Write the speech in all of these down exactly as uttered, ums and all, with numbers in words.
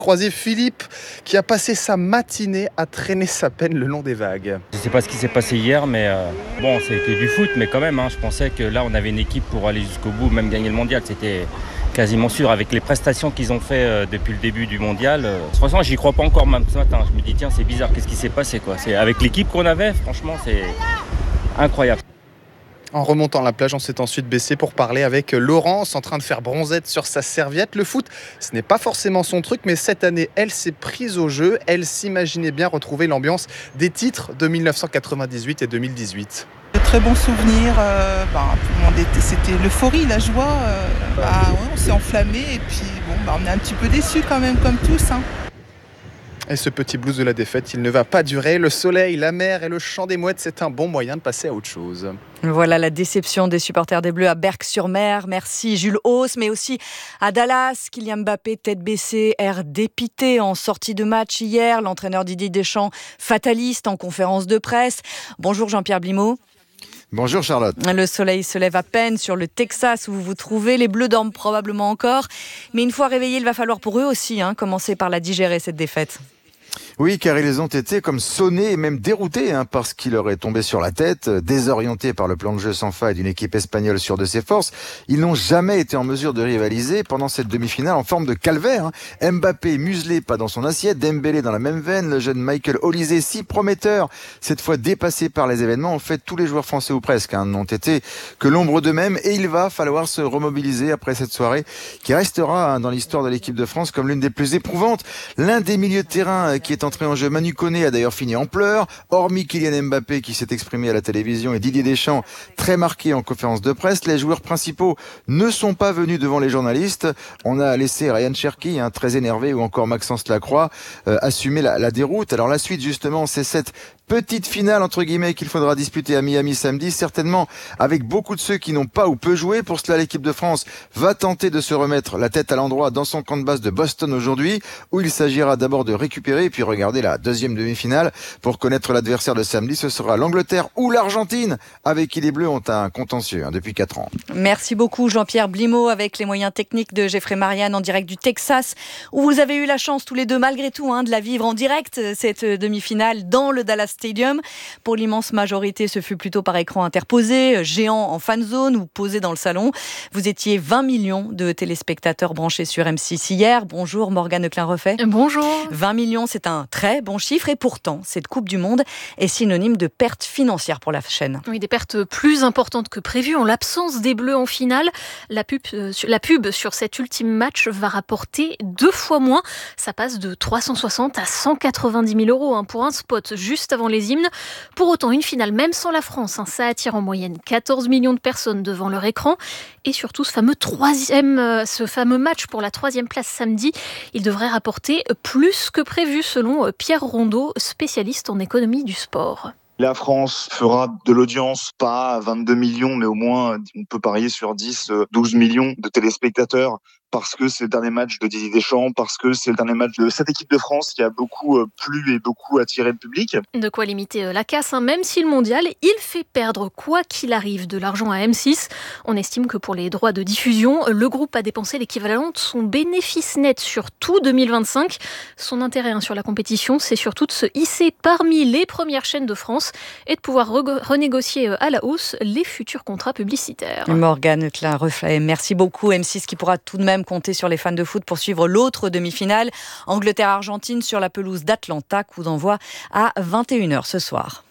Croisé Philippe qui a passé sa matinée à traîner sa peine le long des vagues. Je ne sais pas ce qui s'est passé hier, mais euh, bon, c'était du foot, mais quand même, hein, je pensais que là, on avait une équipe pour aller jusqu'au bout, même gagner le mondial. C'était quasiment sûr, avec les prestations qu'ils ont fait euh, depuis le début du mondial. Euh, franchement, j'y crois pas encore même ce matin. Je me dis, tiens, c'est bizarre, qu'est-ce qui s'est passé quoi. C'est, avec l'équipe qu'on avait, franchement, c'est incroyable. En remontant la plage, on s'est ensuite baissé pour parler avec Laurence, en train de faire bronzette sur sa serviette. Le foot, ce n'est pas forcément son truc, mais cette année, elle s'est prise au jeu. Elle s'imaginait bien retrouver l'ambiance des titres de mille neuf cent quatre-vingt-dix-huit et deux mille dix-huit. De très bons souvenirs, euh, bah, tout le monde était, c'était l'euphorie, la joie. Euh, bah, ouais, on s'est enflammé et puis bon, bah, on est un petit peu déçus quand même, comme tous. Hein. Et ce petit blues de la défaite, il ne va pas durer. Le soleil, la mer et le chant des mouettes, c'est un bon moyen de passer à autre chose. Voilà la déception des supporters des Bleus à Berck-sur-Mer. Merci Jules Hauss, mais aussi à Dallas. Kylian Mbappé, tête baissée, air dépité en sortie de match hier. L'entraîneur Didier Deschamps, fataliste en conférence de presse. Bonjour Jean-Pierre Blimaud. Bonjour Charlotte. Le soleil se lève à peine sur le Texas où vous vous trouvez. Les Bleus dorment probablement encore. Mais une fois réveillés, il va falloir pour eux aussi hein, commencer par la digérer, cette défaite. Oui, car ils ont été comme sonnés et même déroutés hein, parce qu'il leur est tombé sur la tête, désorientés par le plan de jeu sans faille d'une équipe espagnole sûre de ses forces. Ils n'ont jamais été en mesure de rivaliser pendant cette demi-finale en forme de calvaire. Hein. Mbappé muselé, pas dans son assiette, Dembélé dans la même veine, le jeune Michael Olise, si prometteur, cette fois dépassé par les événements. En fait, tous les joueurs français ou presque hein, n'ont été que l'ombre d'eux-mêmes et il va falloir se remobiliser après cette soirée qui restera hein, dans l'histoire de l'équipe de France comme l'une des plus éprouvantes. L'un des milieux de terrain qui est entré en jeu, Manu Koné, a d'ailleurs fini en pleurs, hormis Kylian Mbappé qui s'est exprimé à la télévision et Didier Deschamps très marqué en conférence de presse. Les joueurs principaux ne sont pas venus devant les journalistes. On a laissé Ryan Cherki, hein, très énervé, ou encore Maxence Lacroix euh, assumer la, la déroute. Alors la suite justement, c'est cette petite finale entre guillemets qu'il faudra disputer à Miami samedi, certainement avec beaucoup de ceux qui n'ont pas ou peu joué. Pour cela, l'équipe de France va tenter de se remettre la tête à l'endroit dans son camp de base de Boston aujourd'hui, où il s'agira d'abord de récupérer et puis regarder la deuxième demi-finale pour connaître l'adversaire de samedi. Ce sera l'Angleterre ou l'Argentine, avec qui les Bleus ont un contentieux hein, depuis quatre ans. Merci beaucoup Jean-Pierre Blimaud avec les moyens techniques de Geoffrey Marianne en direct du Texas, où vous avez eu la chance tous les deux malgré tout hein, de la vivre en direct, cette demi-finale dans le Dallas Stadium. Pour l'immense majorité, ce fut plutôt par écran interposé, géant en fan zone ou posé dans le salon. Vous étiez vingt millions de téléspectateurs branchés sur M six hier. Bonjour Morgane Klein-Refait. Bonjour. vingt millions, c'est un très bon chiffre et pourtant, cette Coupe du Monde est synonyme de pertes financières pour la chaîne. Oui, des pertes plus importantes que prévues. En l'absence des Bleus en finale, la pub, euh, la pub sur cet ultime match va rapporter deux fois moins. Ça passe de trois cent soixante à cent quatre-vingt-dix mille euros hein, pour un spot juste avant les hymnes. Pour autant, une finale, même sans la France, hein, ça attire en moyenne quatorze millions de personnes devant leur écran. Et surtout, ce fameux, troisième, euh, ce fameux match pour la troisième place samedi, il devrait rapporter plus que prévu selon euh, Pierre Rondeau, spécialiste en économie du sport. La France fera de l'audience, pas à vingt-deux millions, mais au moins, on peut parier sur dix, douze millions de téléspectateurs. Parce que c'est le dernier match de Didier Deschamps, parce que c'est le dernier match de cette équipe de France qui a beaucoup plu et beaucoup attiré le public. De quoi limiter la casse, hein, même si le mondial, il fait perdre quoi qu'il arrive de l'argent à M six. On estime que pour les droits de diffusion, le groupe a dépensé l'équivalent de son bénéfice net sur tout deux mille vingt-cinq. Son intérêt hein, sur la compétition, c'est surtout de se hisser parmi les premières chaînes de France et de pouvoir re- renégocier à la hausse les futurs contrats publicitaires. Morgane Klein-Refait, merci beaucoup. M six qui pourra tout de même compter sur les fans de foot pour suivre l'autre demi-finale. Angleterre-Argentine sur la pelouse d'Atlanta, coup d'envoi à vingt et une heures ce soir.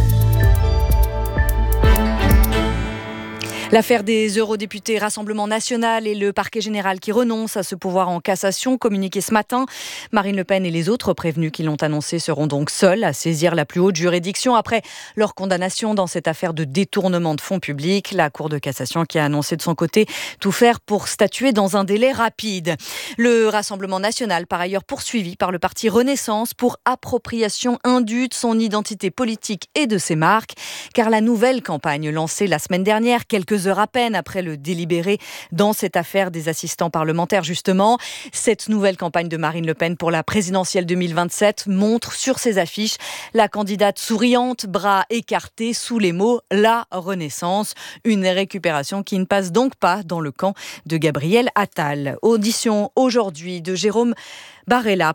L'affaire des eurodéputés Rassemblement National et le parquet général qui renonce à ce pouvoir en cassation, communiqué ce matin. Marine Le Pen et les autres prévenus qui l'ont annoncé seront donc seuls à saisir la plus haute juridiction après leur condamnation dans cette affaire de détournement de fonds publics. La Cour de cassation qui a annoncé de son côté tout faire pour statuer dans un délai rapide. Le Rassemblement National, par ailleurs poursuivi par le parti Renaissance pour appropriation indue de son identité politique et de ses marques, car la nouvelle campagne lancée la semaine dernière, quelques quelques heures à peine après le délibéré dans cette affaire des assistants parlementaires, justement. Cette nouvelle campagne de Marine Le Pen pour la présidentielle deux mille vingt-sept montre sur ses affiches la candidate souriante, bras écartés, sous les mots « La Renaissance ». Une récupération qui ne passe donc pas dans le camp de Gabriel Attal. Audition aujourd'hui de Jérôme Barella,